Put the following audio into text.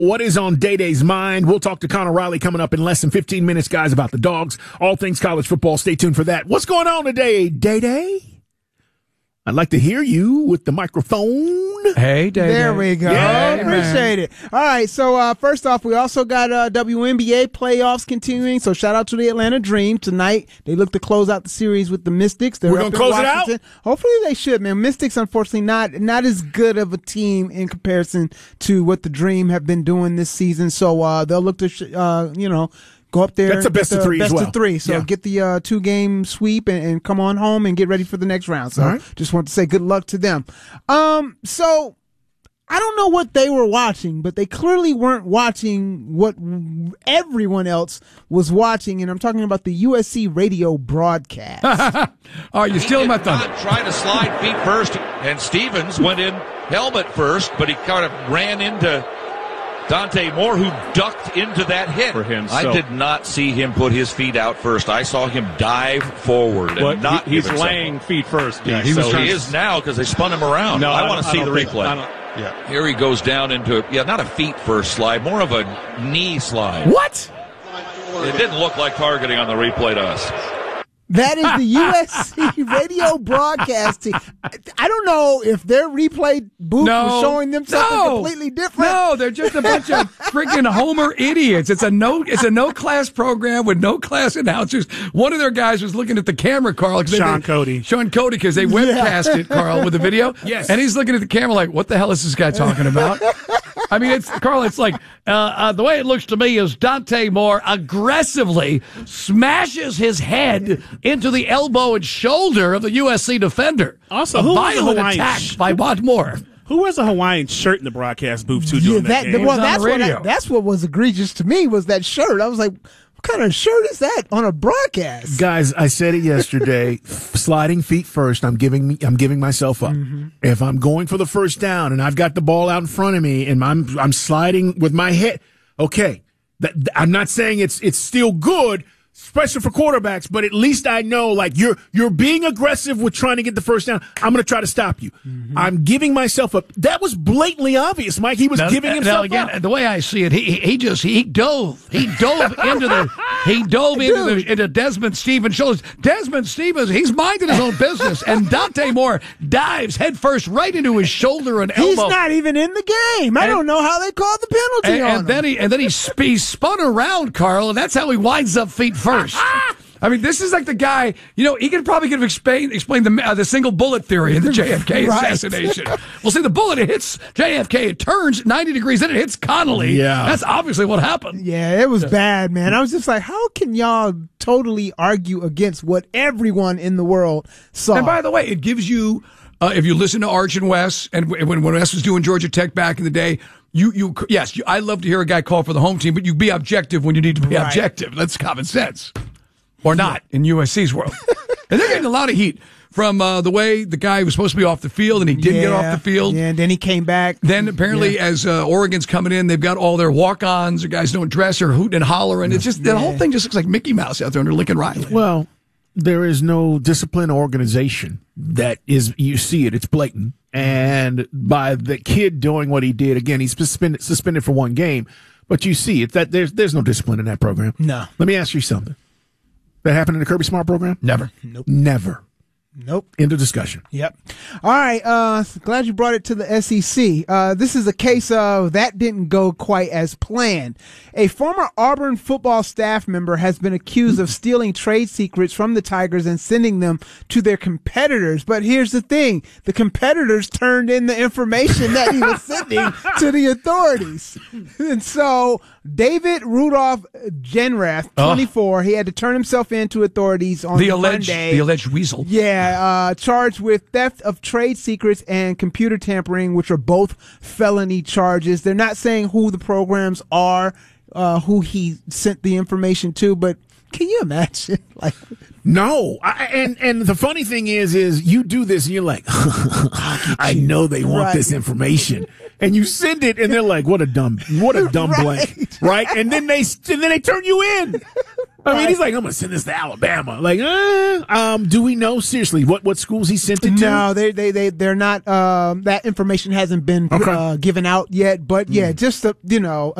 what is on Day-Day's mind. We'll talk to Connor Riley coming up in less than 15 minutes, guys, about the Dogs. All things college football. Stay tuned for that. What's going on today, Day-Day? I'd like to hear you with the microphone. Hey, Day-Day. There we go. Yeah, Appreciate it. All right, so first off, we also got WNBA playoffs continuing, so shout out to the Atlanta Dream. Tonight, they look to close out the series with the Mystics. We're going to close it out? Hopefully they should, man. Mystics, unfortunately, not as good of a team in comparison to what the Dream have been doing this season, so they'll look to, go up there. That's a best of three as well. Best of three. So get the 2-game sweep and come on home and get ready for the next round. So just want to say good luck to them. So I don't know what they were watching, but they clearly weren't watching what everyone else was watching. And I'm talking about the USC radio broadcast. Oh, you're stealing my thunder. Trying to slide feet first, and Stevens went in helmet first, but he kind of ran into Dante Moore, who ducked into that hit. For him, I did not see him put his feet out first. I saw him dive forward and not. He's laying feet first. Yeah, he is now because they spun him around. No, I want to see the replay. Yeah. Here he goes down into not a feet first slide, more of a knee slide. What? It didn't look like targeting on the replay to us. That is the USC radio broadcast team. I don't know if their replay booth was showing them something completely different. No, they're just a bunch of freaking Homer idiots. It's a no class program with no class announcers. One of their guys was looking at the camera, Carl. Sean Cody, because they webcast it, Carl, with the video. Yes. And he's looking at the camera like, what the hell is this guy talking about? I mean, it's like the way it looks to me is Dante Moore aggressively smashes his head into the elbow and shoulder of the USC defender. Also, a who was the violent Hawaiian attack by Bont Moore. Who wears a Hawaiian shirt in the broadcast booth too during that game? Well, radio. that's what was egregious to me was that shirt. I was like, what kind of shirt is that on a broadcast? Guys, I said it yesterday. Sliding feet first. I'm giving myself up. Mm-hmm. If I'm going for the first down and I've got the ball out in front of me and I'm sliding with my head, okay. I'm not saying it's still good, especially for quarterbacks, but at least I know, like, you're being aggressive with trying to get the first down. I'm going to try to stop you. Mm-hmm. I'm giving myself up. That was blatantly obvious, Mike. He was giving himself up. The way I see it, he dove into Desmond Stevens' shoulders. Desmond Stevens, he's minding his own business, and Dante Moore dives headfirst right into his shoulder and elbow. He's not even in the game. I don't know how they called the penalty on him. And then he spun around, Carl, and that's how he winds up feet first. I mean, this is like the guy, he could probably explain the single bullet theory in the JFK assassination. Well, see, the bullet, it hits JFK, it turns 90 degrees, then it hits Connolly. Yeah. That's obviously what happened. Yeah, it was bad, man. I was just like, how can y'all totally argue against what everyone in the world saw? And by the way, it gives you, if you listen to Arch and Wes, and when Wes was doing Georgia Tech back in the day, I love to hear a guy call for the home team, but you be objective when you need to be objective. That's common sense. Or not in USC's world. And they're getting a lot of heat from the way the guy was supposed to be off the field and he didn't get off the field. Yeah, and then he came back. Then apparently as Oregon's coming in, they've got all their walk-ons, or guys don't dress or hooting and hollering. It's just, the whole thing just looks like Mickey Mouse out there under Lincoln Riley. Well, there is no discipline or organization that is, you see it, it's blatant. And by the kid doing what he did, again, he's suspended for one game, but you see it, that there's no discipline in that program. No. Let me ask you something. That happened in the Kirby Smart program? Never. Nope. Never. Nope. End of discussion. Yep. All right. Glad you brought it to the SEC. This is a case of that didn't go quite as planned. A former Auburn football staff member has been accused of stealing trade secrets from the Tigers and sending them to their competitors. But here's the thing. The competitors turned in the information that he was sending to the authorities. And so David Rudolph Genrath, 24, he had to turn himself in to authorities on Monday. The alleged weasel. Yeah, charged with theft of trade secrets and computer tampering, which are both felony charges. They're not saying who the programs are, who he sent the information to, but can you imagine? No. And the funny thing is you do this and you're like, I know they want this information. And you send it and they're like, what a dumb blank. Right? And then they turn you in. I mean, he's like, I'm going to send this to Alabama. Like, do we know seriously what schools he sent it to? No, they're not. That information hasn't been given out yet. But yeah, just